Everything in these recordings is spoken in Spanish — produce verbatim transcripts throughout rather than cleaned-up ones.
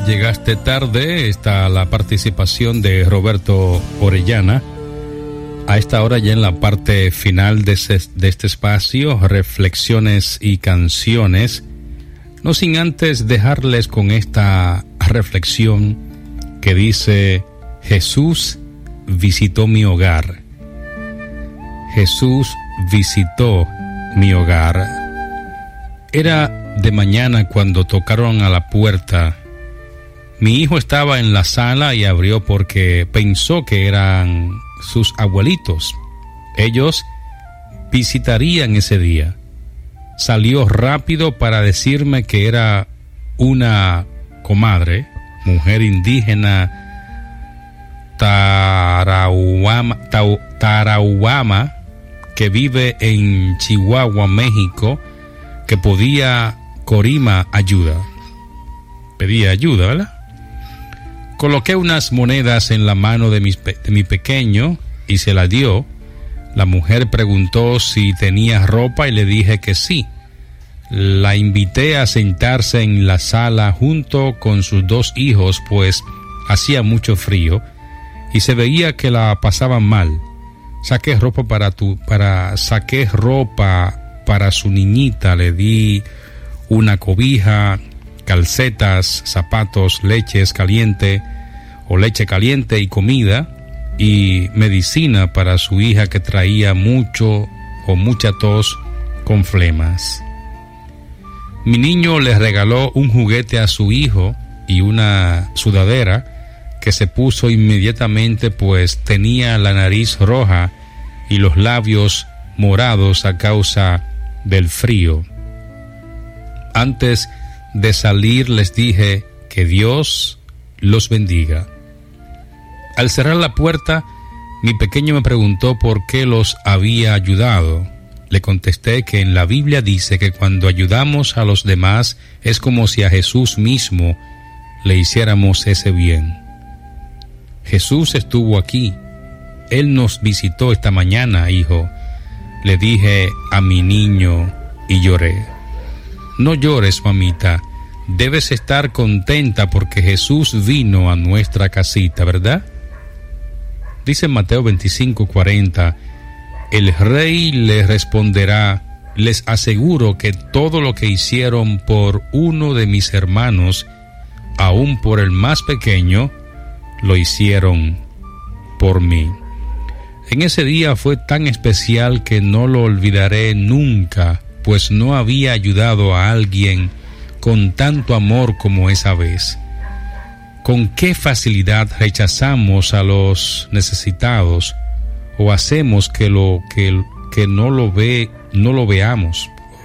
Llegaste tarde, está la participación de Roberto Orellana. A esta hora ya en la parte final de, ese, de este espacio, reflexiones y canciones, no sin antes dejarles con esta reflexión que dice: Jesús visitó mi hogar. Jesús visitó mi hogar. Era de mañana cuando tocaron a la puerta. Mi hijo estaba en la sala y abrió porque pensó que eran sus abuelitos. Ellos visitarían ese día. Salió rápido para decirme que era una comadre, mujer indígena Tarahumara, Tarahumara, que vive en Chihuahua, México, que podía Corima ayuda. Pedía ayuda, ¿verdad? Coloqué unas monedas en la mano de mi, de mi pequeño y se la dio. La mujer preguntó si tenía ropa y le dije que sí. La invité a sentarse en la sala junto con sus dos hijos, pues hacía mucho frío y se veía que la pasaban mal. Saqué ropa para tu, para, saqué ropa para su niñita, le di una cobija, calcetas, zapatos, leches caliente o leche caliente y comida y medicina para su hija que traía mucho o mucha tos con flemas. Mi niño le regaló un juguete a su hijo y una sudadera que se puso inmediatamente, pues tenía la nariz roja y los labios morados a causa del frío. Antes de salir les dije que Dios los bendiga. Al cerrar la puerta, mi pequeño me preguntó por qué los había ayudado. Le contesté que en la Biblia dice que cuando ayudamos a los demás es como si a Jesús mismo le hiciéramos ese bien. Jesús estuvo aquí. Él nos visitó esta mañana, hijo. Le dije a mi niño y lloré. No llores, mamita. Debes estar contenta porque Jesús vino a nuestra casita, ¿verdad? Dice Mateo veinticinco cuarenta, el rey les responderá: les aseguro que todo lo que hicieron por uno de mis hermanos, aun por el más pequeño, lo hicieron por mí. En ese día fue tan especial que no lo olvidaré nunca, pues no había ayudado a alguien con tanto amor como esa vez. Con qué facilidad rechazamos a los necesitados o hacemos que lo que, que no lo ve, no lo veamos,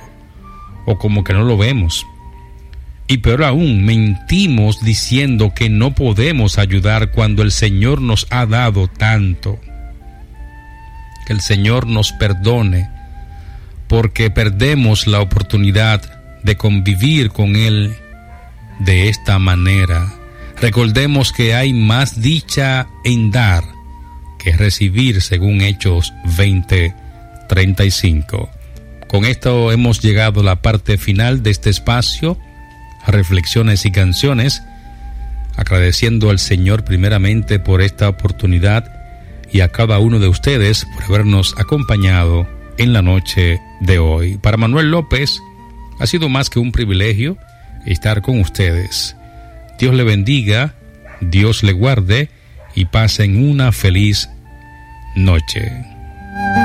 o como que no lo vemos. Y peor aún, mentimos diciendo que no podemos ayudar cuando el Señor nos ha dado tanto. Que el Señor nos perdone porque perdemos la oportunidad de convivir con Él de esta manera. Recordemos que hay más dicha en dar que recibir, según Hechos veinte treinta y cinco. Con esto hemos llegado a la parte final de este espacio, reflexiones y canciones, agradeciendo al Señor primeramente por esta oportunidad y a cada uno de ustedes por habernos acompañado en la noche de hoy. Para Manuel López ha sido más que un privilegio estar con ustedes. Dios le bendiga, Dios le guarde y pasen una feliz noche.